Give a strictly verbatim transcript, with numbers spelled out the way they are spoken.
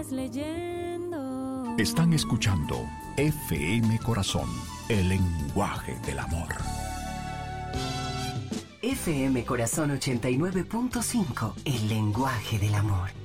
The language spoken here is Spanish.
leyendo. Están escuchando F M Corazón, el lenguaje del amor. F M Corazón ochenta y nueve punto cinco, el lenguaje del amor.